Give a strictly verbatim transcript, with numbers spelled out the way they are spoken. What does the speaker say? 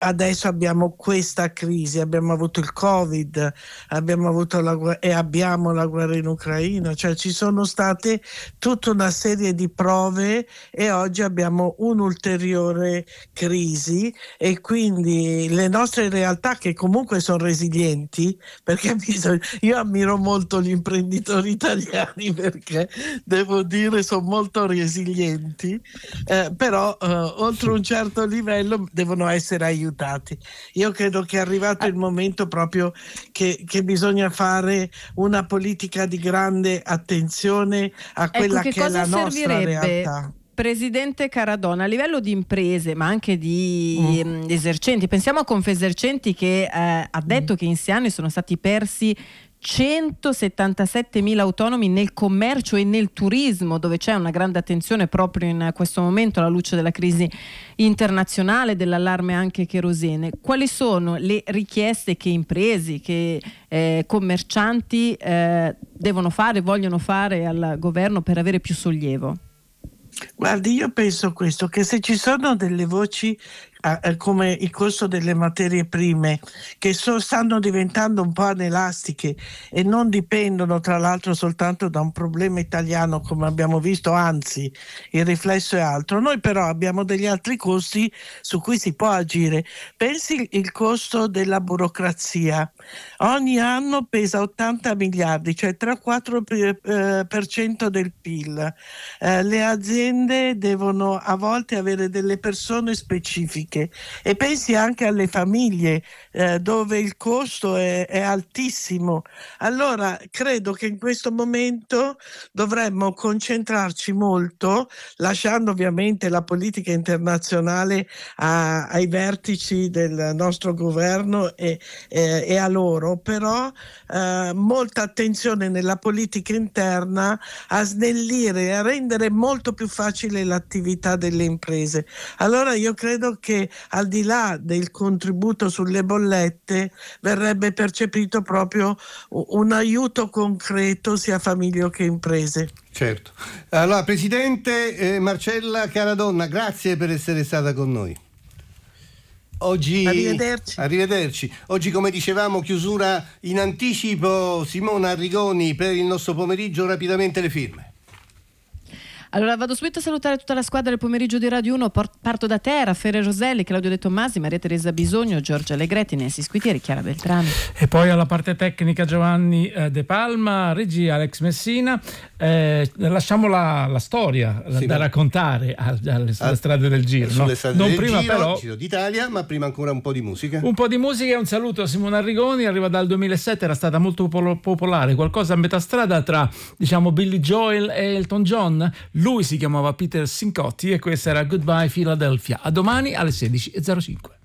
adesso abbiamo questa crisi, abbiamo avuto il Covid, abbiamo avuto la, e abbiamo la guerra in Ucraina, cioè ci sono state tutta una serie di prove e oggi abbiamo un'ulteriore crisi, e quindi le nostre realtà, che comunque sono resilienti, perché bisogna, io ammiro molto gli imprenditori italiani perché devo dire sono molto resilienti, eh, però eh, oltre un certo livello devono essere aiutati. Io credo che è arrivato il momento proprio che, che bisogna fare una politica di grande attenzione a quella ecco, che, che è la nostra realtà. Presidente Caradonna, a livello di imprese ma anche di mm. esercenti, pensiamo a Confesercenti che eh, ha detto mm. che in sei anni sono stati persi centosettantasettemila autonomi nel commercio e nel turismo, dove c'è una grande attenzione proprio in questo momento alla luce della crisi internazionale, dell'allarme anche kerosene. Quali sono le richieste che imprese, che eh, commercianti eh, devono fare, vogliono fare al governo per avere più sollievo? Guardi, io penso questo, che se ci sono delle voci eh, come il costo delle materie prime che so, stanno diventando un po' anelastiche e non dipendono tra l'altro soltanto da un problema italiano come abbiamo visto, anzi il riflesso è altro, noi però abbiamo degli altri costi su cui si può agire. Pensi il costo della burocrazia, ogni anno pesa ottanta miliardi, cioè tre quattro per cento del P I L. Eh, le aziende devono a volte avere delle persone specifiche, e pensi anche alle famiglie eh, dove il costo è, è altissimo. Allora credo che in questo momento dovremmo concentrarci molto, lasciando ovviamente la politica internazionale a, ai vertici del nostro governo e, e, e a loro, però eh, molta attenzione nella politica interna a snellire e a rendere molto più facile l'attività delle imprese. Allora io credo che al di là del contributo sulle bollette verrebbe percepito proprio un aiuto concreto sia a famiglie che imprese. Certo. Allora, Presidente eh, Marcella Caradonna, grazie per essere stata con noi. Oggi, arrivederci. arrivederci. Oggi, come dicevamo, chiusura in anticipo. Simona Arrigoni per il nostro pomeriggio, rapidamente le firme. Allora vado subito a salutare tutta la squadra del pomeriggio di Radio uno. Parto da te, Raffaele Roselli, Claudio De Tommasi, Maria Teresa Bisogno, Giorgia Allegretti, Nancy Squitieri, Chiara Beltrami. E poi alla parte tecnica Giovanni eh, De Palma, regia Alex Messina. Eh, lasciamo la, la storia sì, da ma... raccontare a, alle sulle strade del giro. Sulle no? strade non del prima giro, però Giro d'Italia, ma prima ancora un po' di musica. Un po' di musica e un saluto a Simona Arrigoni. Arriva dal duemilasette, era stata molto popolare, qualcosa a metà strada tra, diciamo, Billy Joel e Elton John. Lui si chiamava Peter Sincotti e questa era Goodbye Philadelphia. A domani alle sedici e zero cinque.